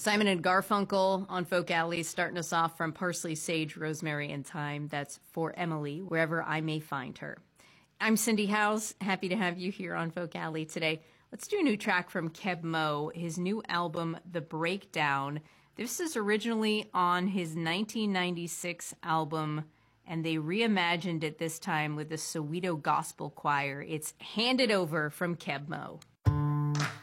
Simon and Garfunkel on Folk Alley, starting us off from Parsley, Sage, Rosemary, and Thyme. That's For Emily, Wherever I May Find Her. I'm Cindy Howes. Happy to have you here on Folk Alley today. Let's do a new track from Keb Mo, his new album, The Breakdown. This is originally on his 1996 album, and they reimagined it this time with the Soweto Gospel Choir. It's Hand It Over from Keb Mo.